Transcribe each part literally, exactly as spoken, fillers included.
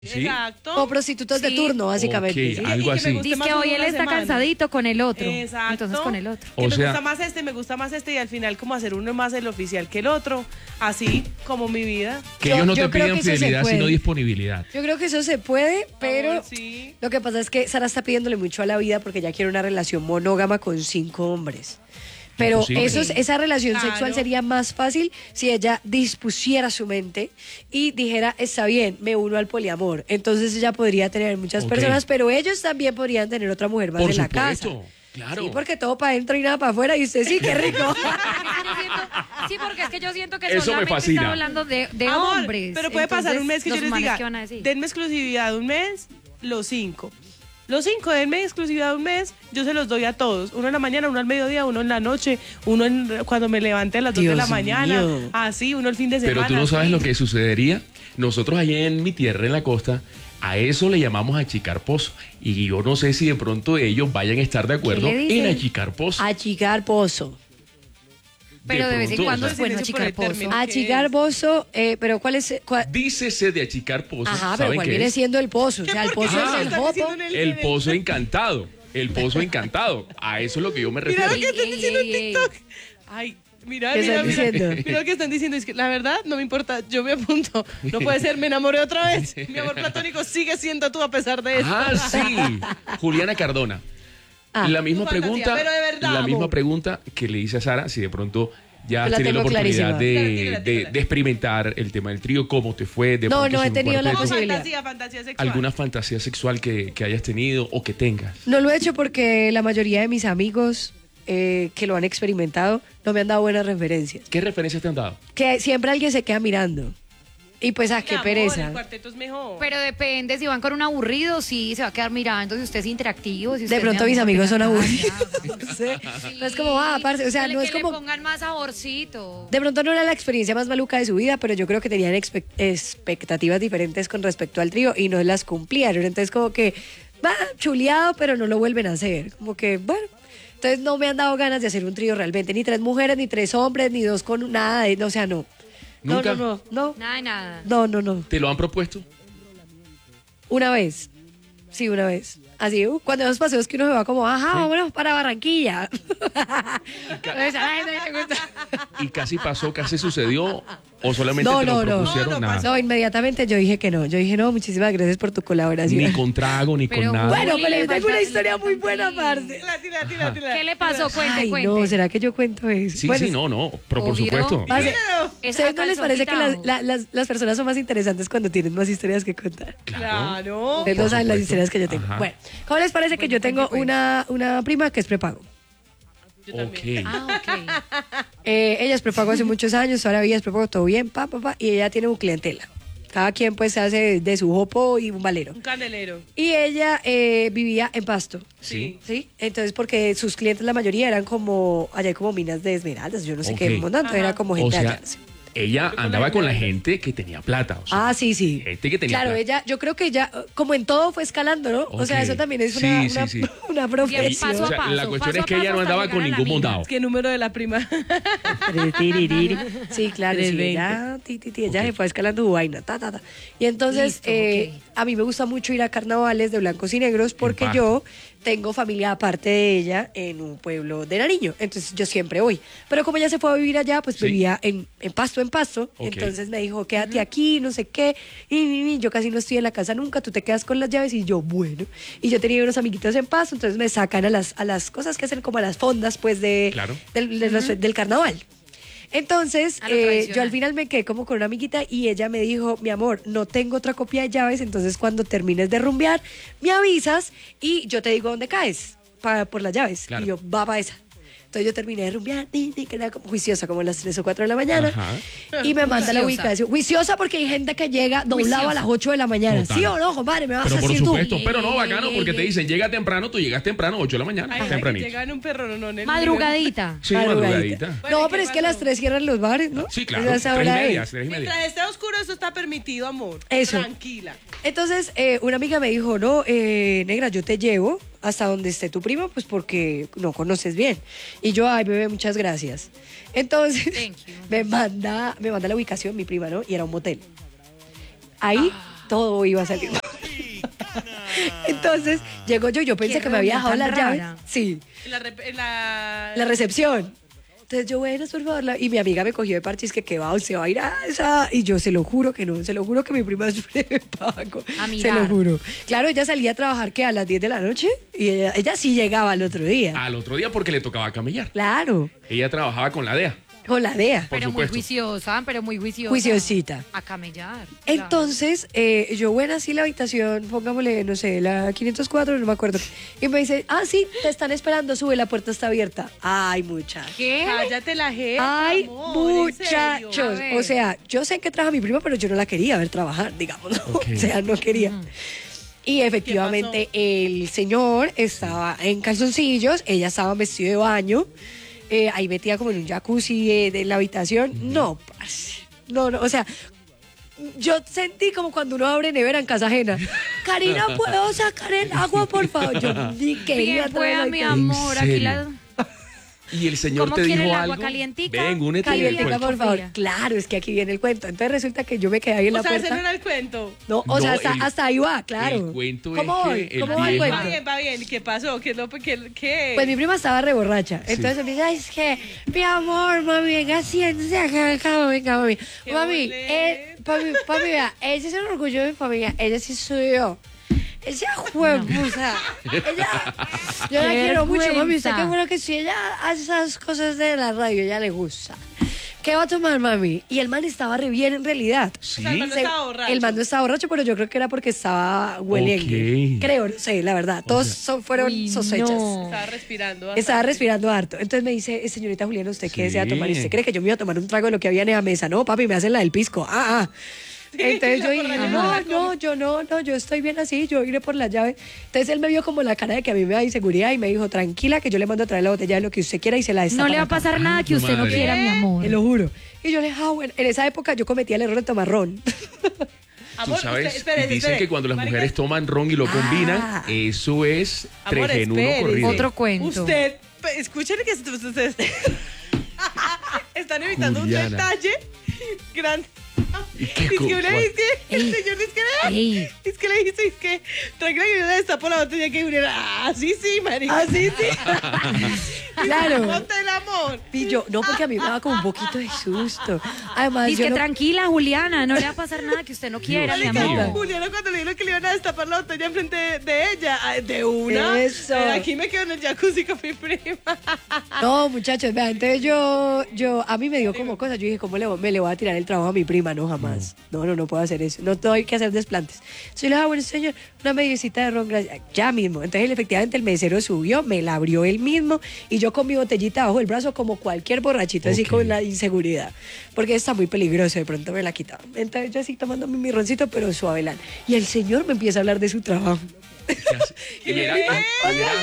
¿Sí? Exacto. O prostitutos de Sí. turno, básicamente. Ok, ¿sí? algo Y que me así. guste Dice más que uno hoy él una está semana. cansadito con el otro. Exacto. Entonces con el otro. Que O me sea- gusta más este, me gusta más este y al final como hacer uno más el oficial que el otro. Así como mi vida. Que Yo- ellos no yo te creo piden que eso se fidelidad, puede. sino disponibilidad. Yo creo que eso se puede, pero Amor, sí. lo que pasa es que Sara está pidiéndole mucho a la vida porque ella quiere una relación monógama con cinco hombres. Pero Imposible. eso, es- esa relación Claro. sexual sería más fácil si ella dispusiera su mente y dijera, está bien, me uno al poliamor. Entonces ella podría tener muchas Ok. personas, pero ellos también podrían tener otra mujer más Por en la supuesto, casa. claro. Sí, porque todo para adentro y nada para afuera. Y usted sí, qué rico. Yo siento- sí, porque es que yo siento que Eso me solamente fascina. están hablando de, de Amor, hombres. Pero puede pasar Entonces, un mes que yo los les manes, diga, ¿qué van a decir? denme exclusividad un mes, los cinco. Los cinco, denme exclusividad un mes, yo se los doy a todos. Uno en la mañana, uno al mediodía, uno en la noche, uno en, cuando me levante a las dos de Dios la mañana. mío. Así, uno el fin de semana. Pero tú no sabes así. lo que sucedería. Nosotros allá en mi tierra, en la costa, a eso le llamamos achicar pozo. Y yo no sé si de pronto ellos vayan a estar de acuerdo le dicen? en achicar pozo. Achicar pozo. Pero de vez en pronto, cuando o es sea, bueno Silencio por achicar el pozo. término. ¿Qué Achicar es? pozo, eh, pero ¿cuál es? cuál- Dícese de achicar pozo. Ajá, pero ¿saben ¿cuál qué viene es? siendo el pozo? O sea, el pozo Ah, es el están jopo. diciendo en El pozo encantado. El pozo encantado. A eso es lo que yo me Mira refiero. lo que están Ey, diciendo en ey, ey. TikTok. Ay, mira, ¿Qué mira, están mira. diciendo? Mira lo que están diciendo. Es que la verdad no me importa. Yo me apunto. No puede ser, me enamoré otra vez. Mi amor platónico sigue siendo tú a pesar de esto. Ah, sí. Juliana Cardona. Ah. la misma Tu fantasía, pregunta, pero de verdad, la misma amor. pregunta que le hice a Sara, si de pronto ya Yo la has tenido la tengo oportunidad clarísima. de, Claro, tírala, de- tírala. de experimentar el tema del trío, cómo te fue, de No, pronto no he sin un tenido la cuarteto, posibilidad. Fantasía, fantasía sexual. alguna fantasía sexual que, que hayas tenido o que tengas. No lo he hecho porque la mayoría de mis amigos eh, que lo han experimentado no me han dado buenas referencias. ¿Qué referencias te han dado? Que siempre alguien se queda mirando. Y pues, ah, qué Amor, pereza. El cuarteto es mejor. Pero depende, si van con un aburrido, sí, se va a quedar mirando, si usted es interactivo. Si usted De es pronto mi mis amor, amigos son venga, aburridos. ya. No sé. No es como, ah, parce, o sea, Dale no que es le como... pongan más saborcito. De pronto no era la experiencia más maluca de su vida, pero yo creo que tenían expe- expectativas diferentes con respecto al trío y no las cumplieron. Entonces como que, va, chuleado, pero no lo vuelven a hacer. Como que, bueno. Entonces no me han dado ganas de hacer un trío realmente. Ni tres mujeres, ni tres hombres, ni dos con nada. De, no, o sea, no. No, ¿Nunca? no, no, no. Nada de nada. No, no, no. ¿Te lo han propuesto? Una vez. Sí, una vez. Así, uh, cuando esos paseos que uno se va como, ajá, vámonos para Barranquilla. Entonces, a la gente le gusta. ¿Y casi pasó, casi sucedió? ¿O solamente No, te lo no, no. propusieron? No, no Nada. No, inmediatamente yo dije que no. Yo dije, no, muchísimas gracias por tu colaboración. Ni con trago, ni Pero con nada. Bueno, Uy, pero le yo tengo falta- una historia le muy falta buena, un parce. Tira, tira, tira, tira. ¿Qué le pasó? Cuente, Ay, cuente. no, ¿será que yo cuento eso? Sí, Bueno, sí, no, no. Pero por Obvio. supuesto. parce, Es ¿ustedes a no les parece que las, calzón la- las, las personas son más interesantes cuando tienen más historias que contar? Claro. Ustedes no Por saben las supuesto. historias que yo tengo. Ajá. Bueno, ¿cómo les parece que yo tengo cuente, una, una prima que es prepago? Yo también. Ok. Ah, ok. Eh, ella es prepago hace muchos años, ahora vida es prepago, todo bien, pa, pa, pa, y ella tiene un clientela. Cada quien pues se hace de su jopo y un valero. Un candelero. Y ella eh, vivía en Pasto. Sí. ¿Sí? Entonces, porque sus clientes, la mayoría eran como, allá hay como minas de esmeraldas, yo no sé Ok. qué montanto, era como gente O sea, allá. sí. ella andaba con la gente que tenía plata. O sea, Ah, sí, sí. gente que tenía Claro, plata. ella, yo creo que ella, como en todo, fue escalando, ¿no? O sea, Ok. eso también es Sí, una, sí, una, sí. una Bien, profesión. paso a O sea, paso, la cuestión paso es a que ella paso no hasta andaba llegar con a la ningún mina. mondado. ¿Qué número de la prima? Sí, claro, sí, trescientos veinte. ella, ti, ti, ti, ella Ok. se fue escalando su vaina, ta, ta, ta. Y entonces, Listo, eh, ok. a mí me gusta mucho ir a carnavales de blancos y negros porque Pasto. yo tengo familia aparte de ella en un pueblo de Nariño, entonces yo siempre voy. Pero como ella se fue a vivir allá, pues Sí. vivía en, en Pasto, en Pasto, Ok. entonces me dijo, quédate aquí, no sé qué, y, y, y yo casi no estoy en la casa nunca, tú te quedas con las llaves, y yo, bueno. Y yo tenía unos amiguitos en Pasto, entonces me sacan a las, a las cosas que hacen como a las fondas, pues, de, Claro. del, de los- del carnaval. Entonces, A lo eh, tradicional. yo al final me quedé como con una amiguita y ella me dijo, mi amor, no tengo otra copia de llaves, entonces cuando termines de rumbear, me avisas y yo te digo dónde caes para, por las llaves. Claro. Y yo, va para esa. Entonces yo terminé de rumbear, ni, ni, que era como juiciosa, como a las tres o cuatro de la mañana. Ajá. Y me manda la Juiciosa. ubicación. Juiciosa porque hay gente que llega doblado a las ocho de la mañana. Total. ¿Sí o no, compadre? Me vas Pero a por decir supuesto, tú. pero no, bacano, porque te dicen, llega temprano, tú llegas temprano, ocho de la mañana, Ay, tempranito. Llega en un perro, no, no, en el Madrugadita. Sí, Madrugadita. madrugadita. Bueno, No, ¿qué pero es que a pasó? las tres cierran los bares, ¿no? Sí, claro, Esa tres es y hora de- media, tres y media. Mientras esté oscuro, eso está permitido, amor. Eso. Tranquila. Entonces, eh, una amiga me dijo, no, eh, negra, yo te llevo hasta donde esté tu prima, pues porque no conoces bien. Y yo, ay, bebé, muchas gracias. Entonces, Thank you. me manda, me manda la ubicación, mi prima, ¿no? Y era un motel. Ahí, Ah. todo iba a salir mal. Entonces, llego yo, yo pensé Qué que me había dejado reunión las tan llaves. rara. Sí, En la, rep- en la... la recepción. Entonces yo, buenas, por favor. la- Y mi amiga me cogió de parches que, que va, se va a ir a esa. Y yo, se lo juro que no, se lo juro que mi prima es pago. A Se mirar. lo juro. Claro, ella salía a trabajar, que a las diez de la noche. Y ella, ella sí llegaba al otro día. Al otro día porque le tocaba camellar. Claro, Ella trabajaba con la D E A. con la D E A. Pero muy supuesto. juiciosa, pero muy juiciosa. Juiciosita. A camellar. Entonces, eh, yo, bueno, así la habitación, pongámosle, no sé, la quinientos cuatro, no me acuerdo. Y me dice, ah, sí, te están esperando, sube, la puerta está abierta. Ay, muchacha. Claro. ¿Qué? Cállate la jeta, Ay, amor, ¿en serio? muchachos. A ver. O sea, yo sé que trabaja mi prima, pero yo no la quería ver trabajar, digamos. ¿no? Ok. O sea, no quería. Y efectivamente, el señor estaba en calzoncillos, ella estaba vestida de baño, eh, ahí metida como en un jacuzzi eh, de la habitación. No, parce. No, no, o sea, yo sentí como cuando uno abre nevera en casa ajena. Karina, ¿puedo sacar el agua, por favor? Yo ni quería Bien, pueda, traer mi la- amor. Aquí serio? la... Y el señor ¿Cómo te quiere dijo el agua, algo. calientica? Ven, únete al Calientica, cuento. por favor. Fría. Claro, es que aquí viene el cuento. Entonces resulta que yo me quedé ahí en O la sea, ese puerta. no era el cuento. No, o No, sea, hasta, el- hasta ahí va, claro. el cuento ¿Cómo es voy? que el ¿Cómo va el viejo- Va cuento? bien, va bien. ¿Qué pasó? ¿Qué, no, qué, qué? Pues mi prima estaba re borracha. Entonces me dice, "Ay, es que, mi amor, mami, venga, siéntese acá, acá, venga, mami. Qué Mami, boleta. eh, papi, papi, vea, ese es el orgullo de mi familia, ella sí soy yo. Esa jueputa. Ella, yo la Qué quiero mucho, mami. vergüenza. Usted qué bueno que si ella hace esas cosas de la radio, ella le gusta. ¿Qué va a tomar, mami? Y el man estaba re bien en realidad. Sí. O sea, el man no Se- estaba borracho. El man no estaba borracho, pero yo creo que era porque estaba hueliendo. Ok. Creo, no sé, la verdad. Todos son, fueron Uy, sospechas. no. Estaba respirando. bastante. Estaba respirando harto. Entonces me dice, "Eh, señorita Juliana, ¿usted qué Sí. desea tomar? ¿Y usted cree que yo me iba a tomar un trago de lo que había en la mesa? No, papi, me hacen la del pisco. Ah, ah. Entonces la yo dije, borracha no, no la no, yo no, no, yo estoy bien así, yo iré por la llave. Entonces él me vio como la cara de que a mí me da inseguridad y me dijo, tranquila, que yo le mando a traer la botella de lo que usted quiera y se la destapa. No le va a acá". pasar nada que Ay, usted no madre. quiera, mi amor. Te lo juro. Y yo le dije, ah, bueno, en esa época yo cometía el error de tomar ron. Tú Amor, sabes, usted- espere, dicen espere. que cuando las Marica, mujeres toman ron y lo combinan, Ah. eso es Amor, tres en uno espere. corrido. Otro cuento. Usted, pe- escuchen que est- ustedes están evitando Juliana. un detalle grande. ¿Y qué Es que co- una cuál? vez que el Ey. señor es que, Ey. es que le dijiste, es que tranquila que yo le destapo la botella que Juliana. Ah, sí, sí, marica. Ah, sí, sí. Claro. Ponte el amor. Y yo, no, porque a mí me daba como un poquito de susto. Además, Dice yo que no- tranquila, Juliana, no le va a pasar nada que usted no quiera, mi Dios mío. amor. Juliana cuando le dijeron que le iban a destapar la botella enfrente de, de ella, ah, de una. Eso. Pero aquí me quedo en el jacuzzi con mi prima. No, muchachos, vean, entonces yo, yo, a mí me dio como cosa, yo dije, ¿cómo le, voy- me le voy a tirar el trabajo a mi prima? No, jamás. No, no, no puedo hacer eso. No tengo que hacer desplantes. Entonces yo le dije, ah, bueno, señor, una medicita de ron, gracias. Ya mismo. Entonces, él, efectivamente, el mesero subió, me la abrió él mismo y yo con mi botellita bajo el brazo como cualquier borrachito, así Ok. con la inseguridad. Porque está muy peligroso, de pronto me la quitaba. Entonces yo así tomando mi roncito, pero suavelán. Y el señor me empieza a hablar de su trabajo. ¿Qué hace? Y mira, ¿Qué? y mira,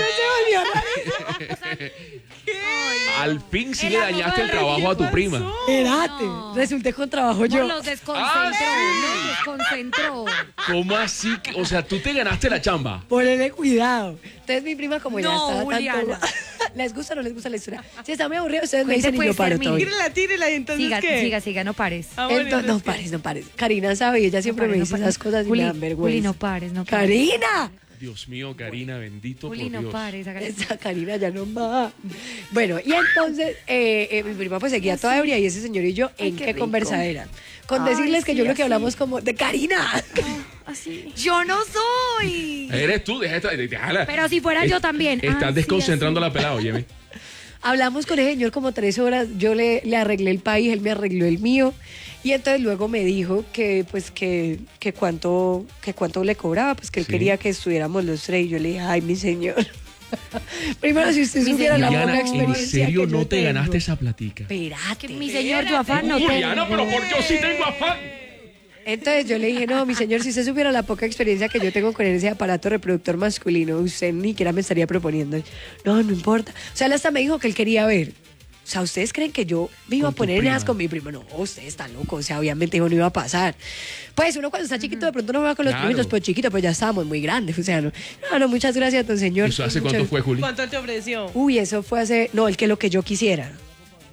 al fin sí El le amor dañaste el de trabajo a tu pasó? prima. Espérate, resulté con trabajo Amor, yo. los desconcentró, Ah, sí. los desconcentró. ¿Cómo así? que- O sea, tú te ganaste la chamba. Ponele cuidado. Entonces mi prima como ya No, estaba Juliana. tanto... ¿Les gusta o no les gusta la historia? Si está muy aburrido, ustedes me Cuente, dicen y pues, yo paro termine. todo. Tírela, tírela y entonces Siga, ¿qué? siga, siga, no pares. Ah, bueno, Entonces, no entonces, ¿qué? pares, no pares. Karina sabe y ella siempre No me pares, dice no esas pares. cosas y Juli, me dan vergüenza. Juli, no pares, no pares. ¡Karina! Dios mío, Karina, bendito Juli, por no Dios. pares. haga- Esa Karina ya no va. Bueno, y entonces eh, eh, mi prima pues seguía toda ebria y ese señor y yo, ¿en qué qué, rico. conversadera? Con Ay, decirles que sí, yo creo que así. hablamos como de Karina. Así. Yo no soy. Eres tú, deja esta- déjala. Pero si fuera yo también. Estás Ay, sí, desconcentrando a así. la pelada, óyeme. Hablamos con el señor como tres horas, yo le, le arreglé el país, él me arregló el mío y entonces luego me dijo que pues que, que cuánto que cuánto le cobraba, pues que él Sí. quería que estuviéramos los tres y yo le dije, ay mi señor. Primero si usted Mi supiera la señor. poca Juliana, ¿en experiencia serio que no yo te tengo. ganaste esa platica? Espérate. Que mi señor, yo afán no Juliana, tengo. pero por yo sí tengo afán. Entonces yo le dije, no, mi señor, si usted supiera la poca experiencia que yo tengo con ese aparato reproductor masculino, usted ni siquiera me estaría proponiendo. No, no importa. O sea, él hasta me dijo que él quería ver. O sea, ¿ustedes creen que yo me iba Con a tu poner en esas prima. con mi primo? No, usted está loco. O sea, obviamente eso no iba a pasar. Pues uno cuando está chiquito de pronto no va con los Claro. primitos, pues chiquito, pues ya estábamos muy grandes. O sea, no, no, no, muchas gracias, don señor. ¿Eso hace Muchas- cuánto fue, Juli? ¿Cuánto te ofreció? Uy, eso fue hace, no, el que lo que yo quisiera.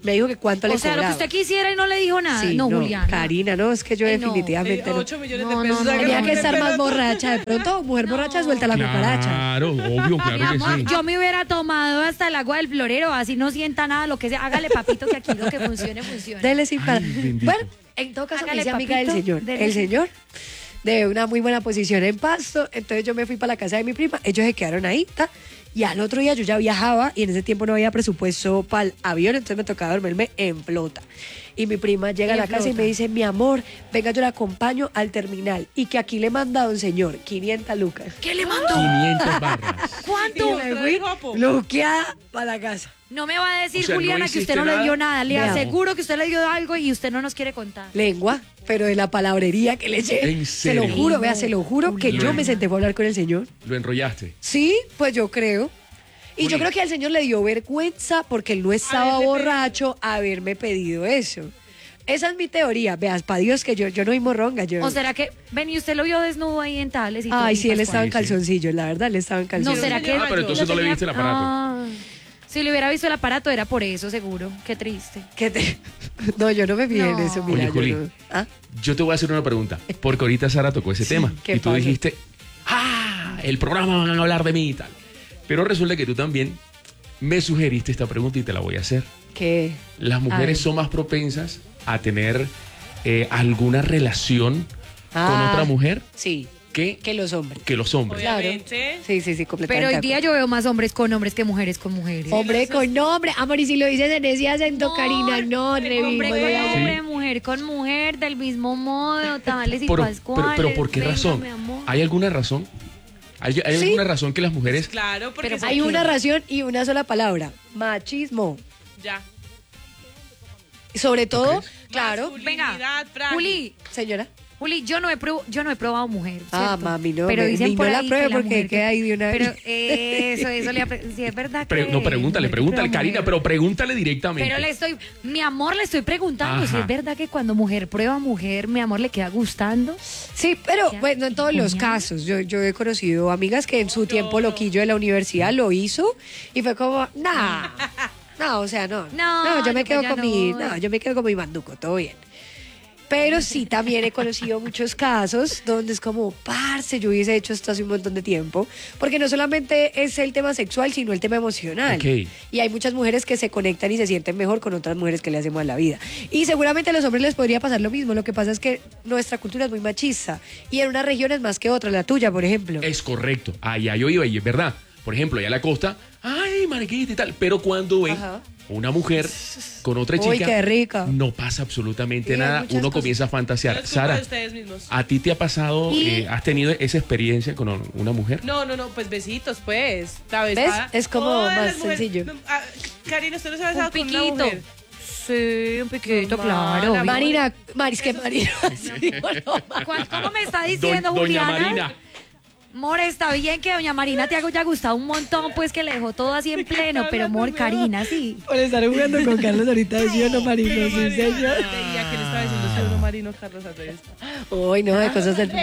Me dijo que cuánto le O sea, cobraba. lo que usted quisiera y no le dijo nada. Sí, no, Juliana. Karina, no, es que yo Ay, no. definitivamente no. ocho millones No, de no, pesos. no, ¿sabes? Tenía no, que no, estar Pero- más borracha. De pronto, mujer No. borracha suelta la cucaracha. Claro, obvio, Mi claro que amor, sí. yo me hubiera tomado hasta el agua del florero, así no sienta nada, lo que sea. Hágale, papito, que aquí lo que funcione, funcione. Dele sin parar. bendito. Bueno, en todo caso, me Hágale, hice amiga del papito, señor. dele El sin- señor, de una muy buena posición en Pasto. Entonces yo me fui para la casa de mi prima. Ellos se quedaron ahí, ta, y al otro día yo ya viajaba y en ese tiempo no había presupuesto para el avión, entonces me tocaba dormirme en flota. Y mi prima llega a En la casa y flota. me dice, mi amor, venga, yo la acompaño al terminal. Y que aquí le manda a un señor quinientas lucas. ¿Qué le mandó? quinientas barras. ¿Cuánto? Y me fui guapo. Luqueada para la casa. No me va a decir, O sea, ¿no Juliana, que usted hiciste no le nada? dio nada. Le Veamos. aseguro que usted le dio algo y usted no nos quiere contar. Lengua, pero de la palabrería que le eché. ¿En Se lo serio? juro, vea, se lo juro que yo Juliana. me senté a hablar con el señor. Lo enrollaste. Sí, pues yo creo. Y Juli. yo creo que al señor le dio vergüenza porque él no estaba Haberle borracho haberme pedido eso. Esa es mi teoría. Veas, para Dios que yo, yo no soy morronga. Yo... ¿O será que, ven, y usted lo vio desnudo ahí en Tales y todo, Ay, y sí, él Pascual? estaba en Sí, sí. calzoncillos, la verdad, él estaba en ¿No calzoncillos. será que...? Ah, pero entonces no le tenía- viste el aparato. Ah, si le hubiera visto el aparato era por eso, seguro. Qué triste. ¿Qué te- No, yo no me fijé en No. eso, mira. Oye, Juli. yo no- ¿Ah? Yo te voy a hacer una pregunta, porque ahorita Sara tocó ese tema ¿qué y tú pasa? dijiste, ah, el programa van a hablar de mí y tal. Pero resulta que tú también me sugeriste esta pregunta y te la voy a hacer. ¿Qué? Las mujeres ver. son más propensas a tener eh, alguna relación con Ah. otra mujer Sí, que, que los hombres. que los hombres. Claro. Obviamente. Sí, sí, sí, completamente. Pero hoy de día acuerdo. yo veo más hombres con hombres que mujeres con mujeres. Hombre con nombre. Amor, y si lo dices en ese acento, Karina, no, hombre revivo. con de la- hombre, mujer con mujer, del mismo modo, tales y Pero, pascuales. pero, pero ¿por qué Venga, razón? mi amor. ¿Hay alguna razón? ¿Hay, hay Sí. alguna razón que las mujeres... Claro, porque Pero se- Hay una ración y una sola palabra. Machismo. ya. Y sobre todo, crees? claro, Venga, Masculinidad frágil. Juli, señora. Juli, yo no he prob- yo no he probado mujer. Ah, ¿cierto? mami, no, Pero me- dicen ni por no la ahí pruebe que porque mujer queda ahí de una Pero vez. eso, eso le apre- si es verdad que Pre- no, pregúntale, mujer que pregúntale, prueba Karina, mujer. pero pregúntale directamente. Pero le estoy, mi amor, le estoy preguntando si Ajá. es verdad que cuando mujer prueba mujer, mi amor, le queda gustando. Sí, pero Ya. bueno, en todos los Genial. casos. Yo, yo he conocido amigas que en su tiempo loquillo de la universidad lo hizo y fue como, nah, no, o sea, no. No, yo me yo quedo pues ya con mi, no. no, yo me quedo con mi manduco, todo bien. Pero sí, también he conocido muchos casos donde es como, parce, yo hubiese hecho esto hace un montón de tiempo. Porque no solamente es el tema sexual, sino el tema emocional. Ok. Y hay muchas mujeres que se conectan y se sienten mejor con otras mujeres que le hacen mal la vida. Y seguramente a los hombres les podría pasar lo mismo. Lo que pasa es que nuestra cultura es muy machista. Y en unas regiones más que otras, la tuya, por ejemplo. Es correcto. Allá yo iba y es verdad. Por ejemplo, allá en la costa, ay, mariquita y tal. Pero cuando ven Ajá. una mujer con otra Uy, chica, qué rica. no pasa absolutamente Sí, hay nada. muchas Uno cosas. comienza a fantasear. No es culpa Sara, de ustedes mismos. ¿a ti te ha pasado, Y- eh, has tenido esa experiencia con una mujer? No, no, no, pues besitos, pues. ¿Sabes? ¿Ves? Ah, Es como todas más las mujeres- sencillo. No, ah, Karina, ¿usted no se ha Un besado con una piquito. mujer? Sí, un piquito, No, claro. mala, obvio. Marina, Maris, que Marina. Sí, no, ¿Cuál- ¿Cómo me está Don- diciendo Doña Juliana? Marina. Mor, está bien que doña Marina te haya gustado un montón, pues que le dejó todo así en pleno, pero Mor, Karina, sí. Por estar jugando con Carlos ahorita, ¿sí o no, Marino? Pero Sí, Marina, señor. veía que le estaba diciendo si uno marino Carlos Andrés. Uy, no, de cosas del...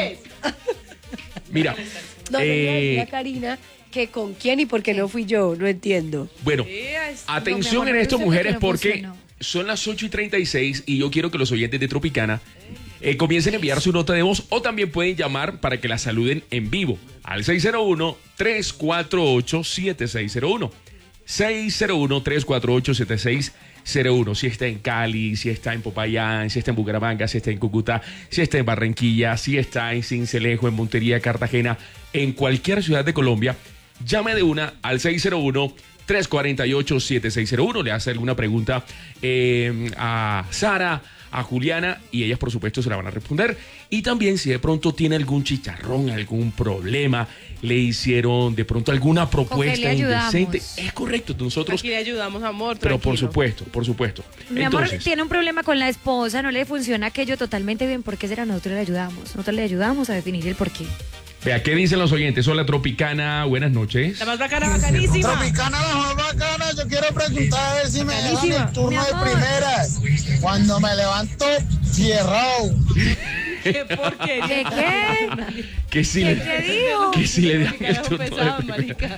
Mira, No, le iba a decir eh, a Karina que con quién y por qué no fui yo, no entiendo. bueno, Ea, es- atención No, mi amor, en no esto, sé por qué mujeres, no porque funcionó. son las ocho y treinta y seis y yo quiero que los oyentes de Tropicana eh, comiencen a enviar su nota de voz o también pueden llamar para que la saluden en vivo al seis cero uno, tres cuatro ocho, siete seis cero uno. seis cero uno, tres cuatro ocho, siete seis cero uno. Si está en Cali, si está en Popayán, si está en Bucaramanga, si está en Cúcuta, si está en Barranquilla, si está en Cincelejo, en Montería, Cartagena, en cualquier ciudad de Colombia, llame de una al seis cero uno, tres cuatro ocho, siete seis cero uno. Le hace alguna pregunta eh, a Sara, a Juliana, y ellas por supuesto se la van a responder. Y también si de pronto tiene algún chicharrón, algún problema, le hicieron de pronto alguna propuesta ayudamos. indecente. Es correcto, nosotros, Aquí le ayudamos, amor. pero por tranquilo. supuesto, por supuesto. Mi amor Entonces, tiene un problema con la esposa, no le funciona aquello totalmente bien, ¿por qué será? Nosotros le ayudamos, nosotros le ayudamos a definir el porqué. vea, ¿qué dicen los oyentes? Hola Tropicana, buenas noches. La más bacana, bacanísima. Tropicana, la más bacana, yo quiero preguntar a ver si me dejan Buenísima. el turno Mi de amor. primeras. Cuando me levanto, fierrado. Qué porquería. ¿Qué qué? Que sí ¿Qué, le, qué dijo? que sí le dan ¿Qué el carajo turno de pensaban, primera. marica?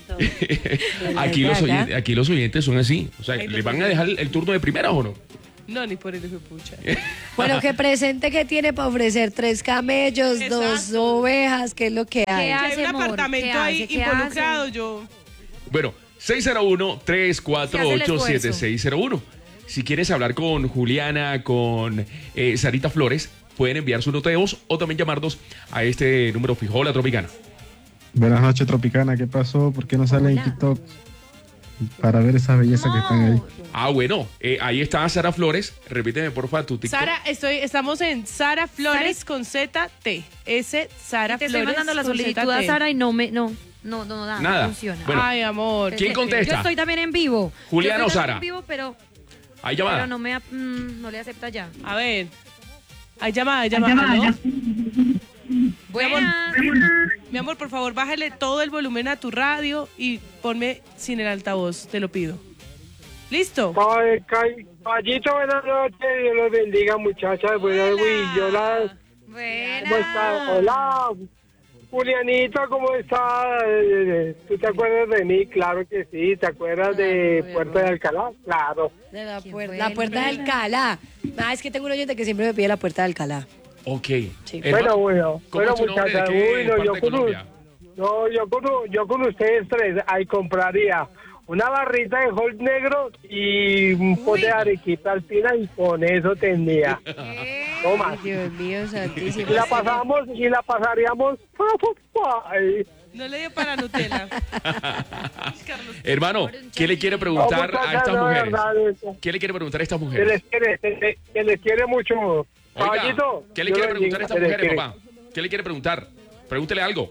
Aquí los, oyentes, aquí los oyentes son así. O sea, Ay, ¿le los van a dejar el turno de primera o no? No, ni por el hijo de pucha. Bueno, que presente que tiene para ofrecer tres camellos, dos Exacto. ovejas, ¿qué es lo que hay? ¿Qué Si hay hace, un amor? apartamento ¿Qué ahí hace? ¿Qué involucrado, hace? yo. Bueno, seis cero uno, tres cuatro ocho, siete seis cero uno. Si quieres hablar con Juliana, con eh, Sarita Flores, pueden enviar su nota de voz o también llamarnos a este número fijo. Hola, Tropicana. Buenas noches, Tropicana. ¿Qué pasó? ¿Por qué no sale en Hola. TikTok? Para ver esa belleza que están ahí. Ah, bueno, eh, ahí está Sara Flores. Repíteme, porfa, tu TikTok. Sara, estoy, estamos en Sara Flores con Z T. S Sara Te Flores. estoy mandando la con solicitud Z a T. Sara y no me, no, no, no, nada, Nada. no funciona. Bueno. Ay, amor. ¿Quién contesta? Yo estoy también en vivo. Juliana Yo o estoy Sara. también en vivo, pero, Hay llamada. pero no me, mm, no le acepta ya. A ver. Hay llamada, hay llamada, ¿no? Buenas. Mi amor, por favor, bájale todo el volumen a tu radio y ponme sin el altavoz, te lo pido. ¿Listo? Ay, Cay- Caballito, buenas noches, Dios los bendiga, muchachas. Buenas noches, yo la- ¿Cómo está? Hola, Julianito, ¿cómo está? Eh, ¿Tú te acuerdas de mí? Claro que sí. ¿Te acuerdas de Claro, Puerto de Alcalá? Claro. De la, ¿Quién puerta, fue la el puerta de primero? Alcalá. Ah, es que tengo un oyente que siempre me pide la puerta de Alcalá. Ok. Sí. Hermano, Bueno, bueno. ¿cómo Bueno, es tu nombre? ¿De muchachas, qué uy, no, parte yo de con, Colombia? no, yo con, yo con ustedes tres ahí compraría una barrita de Holt negro y un pote de arequita al final y con eso tendría. No más. Dios mío, santísimo. Y la pasamos y la pasaríamos. Ay. No le dio para Nutella. Hermano, ¿qué le quiere preguntar No, a estas no, mujeres? verdad, eso. ¿Qué le quiere preguntar a estas Que mujeres? les quiere, que les- que les quiere mucho. Oiga, Caballito, ¿qué le Dios quiere lo preguntar a bendiga, estas que les mujeres, quiere. papá? ¿Qué le quiere preguntar? Pregúntele algo.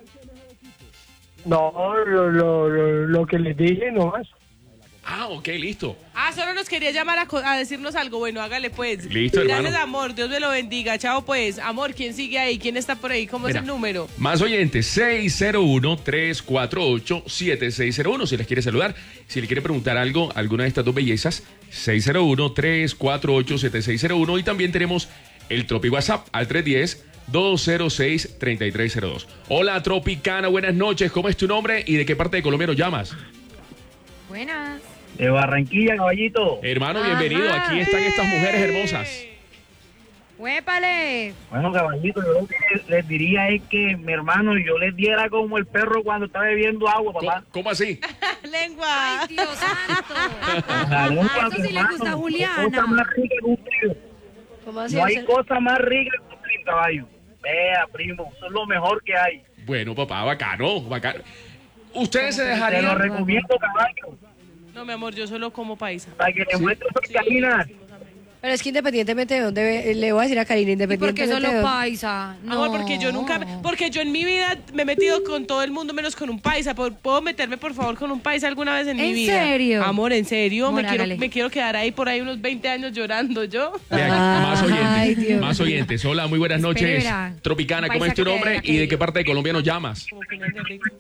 No, lo, lo, lo, lo que les dije nomás. Ah, ok, listo. Ah, solo nos quería llamar a, co- a decirnos algo. Bueno, hágale pues. Listo, Gracias, hermano. amor. Dios me lo bendiga. Chao, pues. Amor, ¿quién sigue ahí? ¿Quién está por ahí? ¿Cómo Mira, es el número? Más oyentes, seis cero uno, tres cuatro ocho, siete seis cero uno. Si les quiere saludar, si le quiere preguntar algo a alguna de estas dos bellezas, seis cero uno, tres cuatro ocho, siete seis cero uno. Y también tenemos el Tropi WhatsApp al tres uno cero, dos cero seis, tres tres cero dos. Hola, Tropicana, buenas noches. ¿Cómo es tu nombre y de qué parte de Colombia nos llamas? Buenas. De Barranquilla, caballito. Hermano, bienvenido. Ajá. Aquí están estas mujeres hermosas. Huépale. Bueno, caballito, yo lo que les diría es que, mi hermano, yo les diera como el perro cuando está bebiendo agua, ¿Cómo, papá. cómo así? Lengua. Ay, Dios santo. La lengua, Eso sí mi le hermano, gusta a no hay Juliana. cosa más rica que un trío. ¿Cómo así? No hay O sea, cosa más rica que un trío, caballo. Vea, primo, eso es lo mejor que hay. Bueno, papá, bacano, bacano. ¿Ustedes se Te lo dejarían? recomiendo, caballo, No, mi amor, yo solo como paisa. para que le muestres sus caminas. Pero es que independientemente de dónde ve- le voy a decir a Karina, ¿Y por qué independientemente de solo dónde- paisa? No. Amor, porque yo nunca, porque yo en mi vida me he metido con todo el mundo menos con un paisa. ¿Puedo- ¿Puedo meterme, por favor, con un paisa alguna vez en, mi ¿En vida? serio? Amor, en serio. Amor, me, quiero, hágale. me quiero quedar ahí por ahí unos veinte años llorando yo. Vean, Ay, más oyentes, Dios más oyentes. Hola, muy buenas noches. Espera. Tropicana, Un ¿cómo es tu paisa nombre que- y de qué parte de Colombia nos llamas? Como que no es de rico.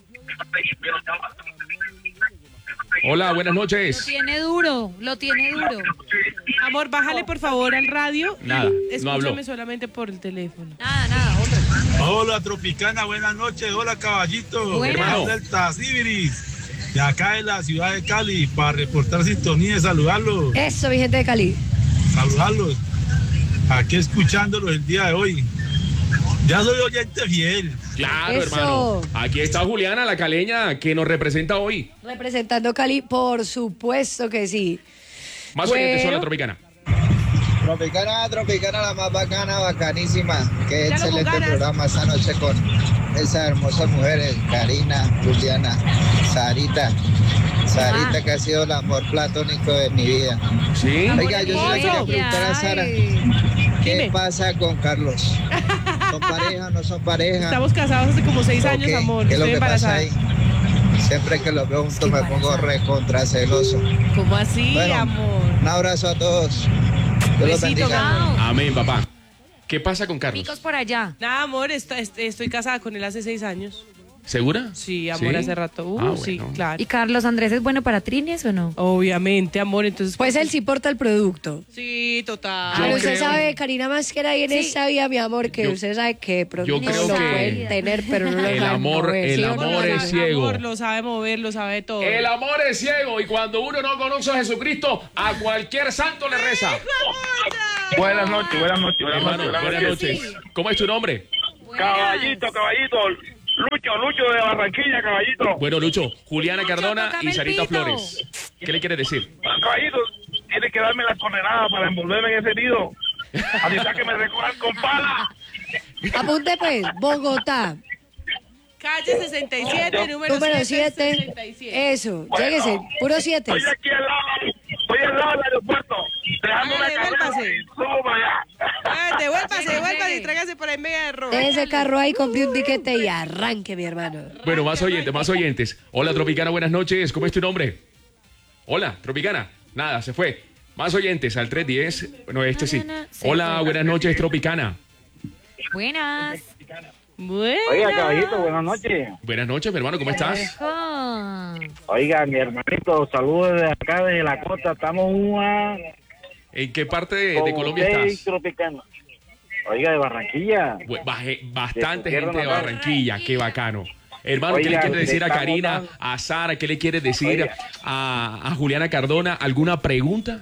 Hola, buenas Lo noches. tiene duro, lo tiene duro. Amor, bájale por favor al radio. Nada, y no habló. escúchame solamente por el teléfono. Nada, nada, otro. Hola, Tropicana, buenas noches. Hola, caballito. Buenas. Hermano. Delta Sibiris, de acá en la ciudad de Cali, para reportar sintonía y saludarlos. Eso, mi gente de Cali. Saludarlos. Aquí escuchándolos el día de hoy. Ya soy oyente fiel. Claro, Eso. hermano. Aquí está Juliana, la caleña, que nos representa hoy. Representando Cali, por supuesto que sí. Más Bueno. oyentes, hola, Tropicana. Tropicana, Tropicana, la más bacana, bacanísima. Qué Ya lo excelente ganas. programa esta noche con esas hermosas mujeres, Karina, Juliana, Sarita. Sarita, Ah. que ha sido el amor platónico de mi vida. ¿Sí? Oiga, yo sí le quería preguntar a Sara, ¿qué Dime. pasa con Carlos? ¿Son pareja o no son pareja? Estamos casados hace como seis ¿O años, qué? amor. ¿Qué es lo Estoy que pasa embarazada. ahí? Siempre que los veo juntos me pongo recontra celoso. ¿Cómo así, Bueno, amor? un abrazo a todos. Dios los Besito, bendiga. amor. Amén, papá. ¿Qué pasa con Carlos? Picos por allá. Nada, amor, est- est- estoy casada con él hace seis años. ¿Segura? Sí, amor, ¿Sí? hace rato. Uh, Ah, sí, bueno. claro. ¿Y Carlos Andrés es bueno para trines o no? Obviamente, amor, entonces... Pues él sí porta el producto. Sí, total. Yo Pero usted creo- sabe, Karina Masquera, ahí en Sí. esta vida, mi amor, que Yo- usted sabe que pronto yo creo lo que pueden tener, pero no lo el saben amor- mover, el ¿sí o no? amor es Amor, ciego. lo sabe mover, lo sabe todo. El amor es ciego y cuando uno no conoce a Jesucristo, a cualquier santo le reza. Buenas noches, buenas noches, buenas Hermano, noches. buenas noches. ¿Cómo es tu nombre? Caballito, caballito. Lucho, Lucho de Barranquilla, caballito. Bueno, Lucho, Juliana Cardona tócame y el Sarita pito. Flores. ¿Qué le quiere decir? Caballito, tienes que darme la coordenada para envolverme en ese nido. Así está que me recojan con pala. Apunte pues, Bogotá, Calle sesenta y siete, número, número siete, siete. sesenta y siete. Eso, lléguese, puro siete. Estoy aquí al lado, estoy al lado del aeropuerto. Dejando una Hágale, carrera devuélvase. y subo para allá. Ah, devuélvase, devuélvase y tráigase por ahí media de rojo. Ese carro ahí, compre un tiquete y arranque, mi hermano. Bueno, más oyentes, más oyentes. Hola, Tropicana, buenas noches. ¿Cómo es tu nombre? Hola, Tropicana. Nada, se fue. Más oyentes al tres diez. Bueno, este sí. Hola, buenas noches, Tropicana. Buenas. Bueno. Oiga, caballito, buenas noches. Buenas noches, mi hermano, ¿cómo estás? Ah. Oiga, mi hermanito, saludos desde acá, desde la costa. Estamos una... ¿En qué parte de, con de Colombia usted y estás? Tropicana. Oiga, de Barranquilla. Bu- baje- Bastante De tu gente de tierra natal. Barranquilla, qué bacano. Hermano, ¿qué le Oiga, quiere decir a estamos Karina, dando- a Sara? ¿Qué le quiere decir Oiga. a, a Juliana Cardona? ¿Alguna pregunta?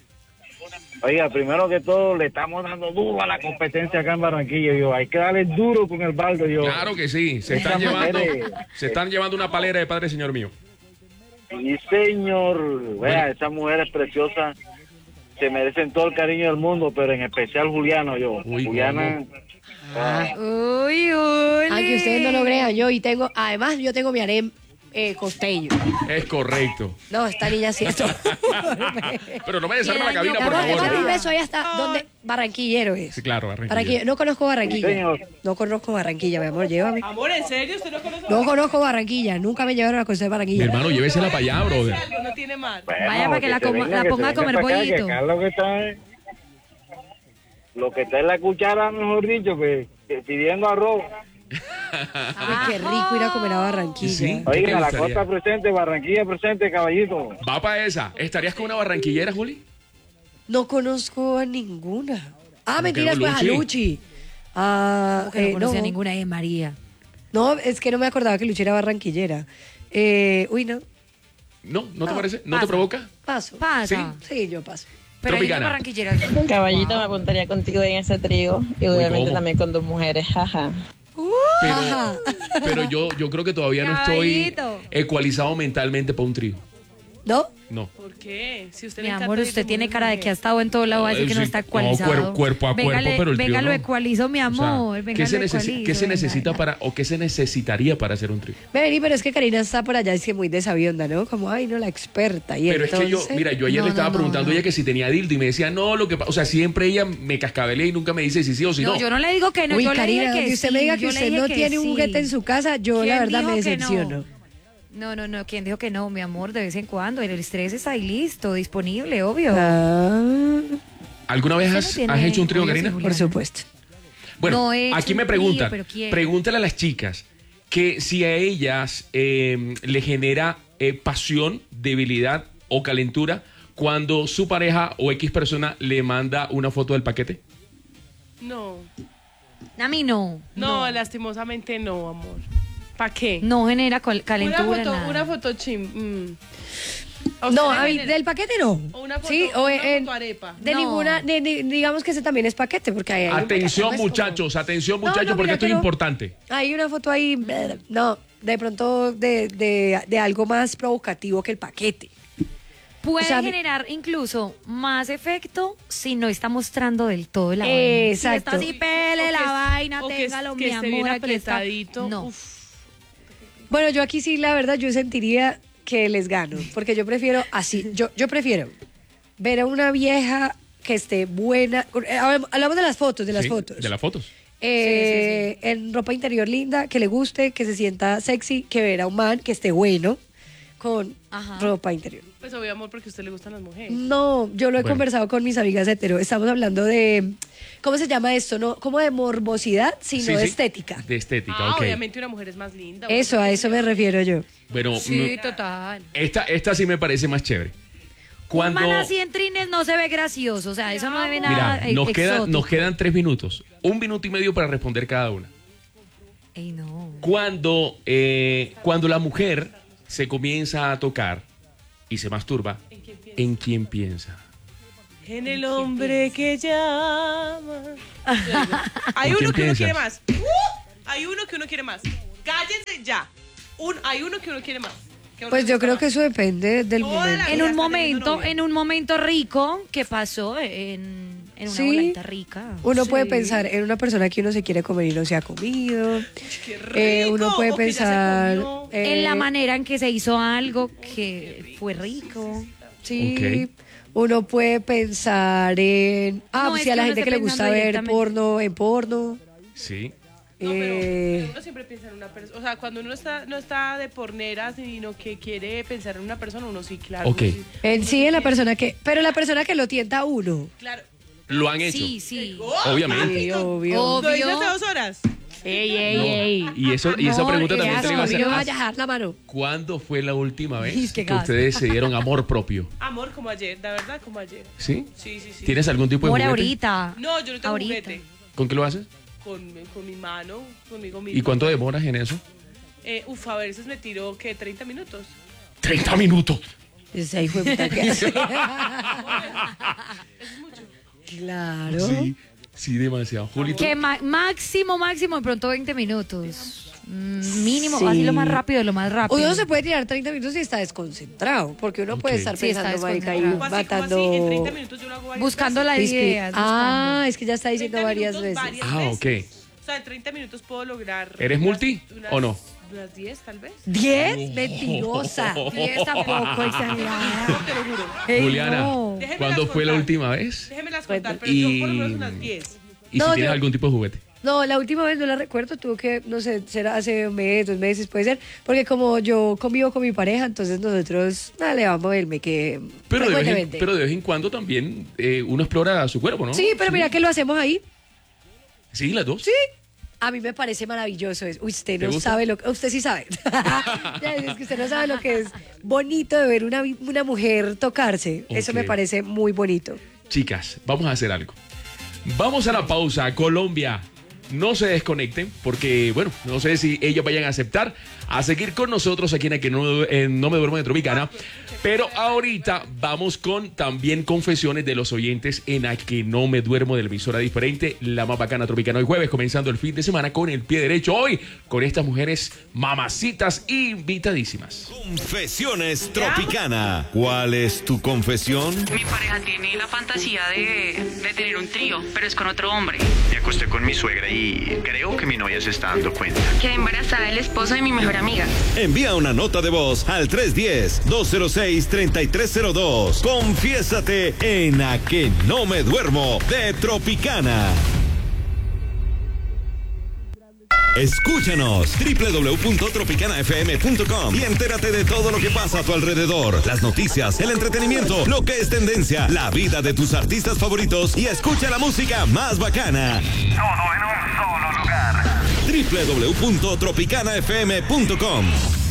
Oiga, primero que todo, le estamos dando duro a la competencia acá en Barranquilla. Yo, hay que darle duro con el baldo. Yo. Claro que sí, se Esta están llevando, mujer se están llevando una palera de padre, señor mío. Sí, señor. Vea, esas mujeres preciosas se merecen todo el cariño del mundo, pero en especial Juliano. Yo, Uy, Juliana. ah, Uy, uy. Aunque ustedes no lo crean, yo y tengo, además yo tengo mi harem eh, costeño. Es correcto. No, esta niña sí esto. Pero no me desarme la cabina, Mi por amor, favor. mi beso ahí hasta donde Barranquillero es. Sí, claro, Barranquilla. Barranquilla. No conozco Barranquilla. Sí, señor. No conozco Barranquilla, mi amor, llévame. Amor, ¿en serio? ¿Usted no conoce? No conozco Barranquilla, nunca me llevaron a conocer Mi Barranquilla. hermano, llévesela para allá, brother. Algo no tiene mal. bueno, Vaya para que la se coma- venga, la que ponga se a comer venga para acá, pollito. que acá lo que está es, lo que está en la cuchara, mejor dicho, que, que pidiendo arroz. Ay, qué rico ir a comer a Barranquilla. Sí. ¿Qué te Oiga, la gustaría? costa presente, Barranquilla presente, caballito. Va para esa. ¿Estarías con una barranquillera, Juli? No conozco a ninguna. Ah, ¿Cómo mentiras, que pues no, a Luchi? Luchi. Ah, Que no eh, conocía no. ninguna de María. No, es que no me acordaba que Luchi era barranquillera. Eh, uy, no. ¿No? ¿No te No, parece? ¿No pasa. te provoca? Paso. Pasa. Sí, yo paso. Pero hay una Tropicana. barranquillera. Caballito, me apuntaría contigo en ese trío y obviamente ¿cómo? también con dos mujeres, jaja. Pero, Ajá. pero yo, yo creo que todavía no estoy Caballito. ecualizado mentalmente para un trío. ¿No? No. ¿Por qué? Si usted Mi le amor, encanta ir usted con tiene mujer, cara de que ha mujer. estado en todo lado, va a decir que no Sí, está no, ecualizado. cuer- cuerpo a venga, cuerpo, le- pero el venga, trío lo no. ecualizo, mi O sea, amor. venga, ¿qué, se lo necesi- ecualizo, qué se venga, necesita venga. para, o qué se necesitaría para hacer un trío? Vení, pero es que Karina está por allá, es que muy desabionda, ¿no? Como, ay, no, la experta. Y Pero es que yo, entonces- mira, yo ayer No, le estaba no, no, preguntando no. a ella que si tenía dildo y me decía, no, lo que pasa, o sea, siempre ella me cascabelea y nunca me dice si sí o si no. No, yo no le digo que no, Uy, yo le Karina, dije que donde usted sí, me diga que yo le usted dije no que tiene un sí. juguete en su casa, yo la ¿Quién verdad me dijo que no? decepciono. No, no, no, ¿quién dijo que no, mi amor? De vez en cuando, el estrés está ahí listo, disponible, obvio. Ah, ¿Alguna vez Usted no has, tiene has hecho un trío, obvio, Karina? sí, por supuesto. Bueno, No he hecho aquí un me trío, preguntan, pero quiero. pregúntale a las chicas que si a ellas eh, le genera eh, pasión, debilidad o calentura cuando su pareja o X persona le manda una foto del paquete. No. A mí no. No, lastimosamente no, amor. ¿Para qué? No genera col- calentura. Una foto, nada. una foto chim. mm. ¿A No, usted le a mí, genera- del paquete no. O una foto, Sí, o una en- foto arepa. de No. ninguna, de- de- digamos que ese también es paquete, porque hay, hay un Atención paquete, pues, muchachos, atención No, muchachos, no, porque mira esto es que no. importante. como- hay una foto ahí, bleh, no, de pronto de, de, de algo más provocativo que el paquete. Puede O sea, mi- generar incluso más efecto si no está mostrando del todo la Exacto. vaina. Si está así, pele O la que- vaina, o que- téngalo, que mi esté amor, bien aquí está. apretadito. No. Uf. Bueno, yo aquí sí, la verdad, yo sentiría que les gano, porque yo prefiero así, yo, yo prefiero ver a una vieja que esté buena, eh, hablamos de las fotos, de las Sí, fotos. De las fotos. Eh, en ropa interior linda, que le guste, que se sienta sexy, que ver a un man que esté bueno, con Ajá. ropa interior. Pues obvio, amor, porque a usted le gustan las mujeres. No, yo lo he Bueno. conversado con mis amigas hetero. Estamos hablando de, ¿cómo se llama esto? No como de morbosidad, sino Sí, de sí. estética. De estética, Ah, ok. obviamente una mujer es más linda. Eso, a eso me refiero yo. Bueno, Sí, mm, total. esta, esta sí me parece más chévere. Cuando, Un man así en trines no se ve gracioso, o sea, eso no debe nada mira, eh, nos quedan, exótico. nos quedan tres minutos. Un minuto y medio para responder cada una. Ey, no. Cuando, eh, cuando la mujer se comienza a tocar y se masturba, ¿en quién piensa? En el hombre que llama. Hay ¿En uno quién que uno quiere piensas? más. ¡Uh! Hay uno que uno quiere más. Cállense ya. Un, hay uno que uno quiere más. Que uno Pues le yo gusta creo más. que eso depende del Toda la momento. vida En un está teniendo momento, novia. en un momento rico, ¿qué pasó? En, en una Sí. voladita rica. Uno Sí. puede pensar en una persona que uno se quiere comer y no se ha comido. ¡Qué rico! Eh, uno puede O que ya se pensar comió. eh, En la manera en que se hizo algo que fue rico. Sí. Uno puede pensar en. Ah, No, pues es sí, a que la uno gente está que le gusta pensando ver directamente. porno en porno. Sí. No, pero, Eh, pero uno siempre piensa en una persona. O sea, cuando uno está, no está de pornera, sino que quiere pensar en una persona, uno sí, claro. Ok. uno sí. En sí, en la persona que. Pero la persona que lo tienta a uno. Claro. Lo han hecho. Sí, sí. Obviamente. Sí, obvio. Obvio. ¿Lo hice hace dos horas? Ey, ey, ey. Y, eso, y esa Amor, pregunta ¿qué también te la iba a Yo hacer. voy a dejar la mano. ¿Cuándo fue la última vez Es que que gas. ustedes se dieron amor propio? Amor, como ayer, la verdad, como ayer. ¿Sí? Sí, sí, sí. ¿Tienes algún tipo de Por juguete? ahorita. No, yo no tengo Ahorita. juguete. ¿Con qué lo haces? Con, con mi mano, conmigo mismo. ¿Y cuánto demoras en eso? Eh, uf, a veces me tiro, ¿qué? ¿treinta minutos? treinta minutos. Ese hijo de puta que hace. Eso es mucho. Claro. Sí, sí, demasiado. Julito. Que ma- máximo, máximo, de pronto veinte minutos. Mm, Mínimo, Sí. así lo más rápido, lo más rápido. Uno se puede tirar treinta minutos y está desconcentrado, porque uno puede Ok. estar Sí, está pensando, marica, ahí desconcentrado. ¿Cómo así, cómo matando... así? En treinta minutos yo lo hago varias Buscando veces. las Pispi- ideas. Ah, es que ya está diciendo treinta varias minutos, veces. varias Ah, veces. ok. O sea, en treinta minutos puedo lograr... ¿Eres unas- multi unas- o no? Unas diez, tal vez. ¿Diez? Mentirosa. diez tampoco, exagerada. Te lo juro. Ey, Juliana, no. Déjemelas ¿cuándo fue la contar. última vez? Déjemelas contar, pero Y- yo por lo menos unas diez. ¿Y No, si tienes yo- algún tipo de juguete? No, la última vez no la recuerdo, tuvo que, no sé, será hace un mes, dos meses, puede ser, porque como yo convivo con mi pareja, entonces nosotros, nada, le vamos a verme que Pero de, vez en, frecuentemente. pero de vez en cuando también eh, uno explora su cuerpo, ¿no? Sí, pero mira que lo hacemos ahí. Sí, las dos. Sí. A mí me parece maravilloso eso. Uy, usted ¿Te no gusta? sabe lo que... Usted sí sabe. Ya, es que usted no sabe lo que es bonito de ver una, una mujer tocarse. Eso Ok. me parece muy bonito. Chicas, vamos a hacer algo. Vamos a la pausa. Colombia, no se desconecten porque, bueno, no sé si ellos vayan a aceptar a seguir con nosotros aquí en, Aquí no, en No Me Duermo de Tropicana. Pero ahorita vamos con también confesiones de los oyentes en A Que No Me Duermo de la emisora diferente, la más bacana Tropicana. Hoy jueves, comenzando el fin de semana con el pie derecho. Hoy con estas mujeres mamacitas invitadísimas. Confesiones Tropicana. ¿Cuál es tu confesión? Mi pareja tiene la fantasía de, de tener un trío, pero es con otro hombre. Me acosté con mi suegra y creo que mi novia se está dando cuenta. Quedé embarazada del esposo de mi mejor amiga. Envía una nota de voz al tres uno cero, dos cero seis, tres tres cero dos. Confiésate en A Que No Me Duermo de Tropicana. Escúchanos doble u doble u doble u punto tropicana f m punto com y entérate de todo lo que pasa a tu alrededor. Las noticias, el entretenimiento, lo que es tendencia, la vida de tus artistas favoritos y escucha la música más bacana. Todo en un solo lugar. doble u doble u doble u punto tropicana f m punto com.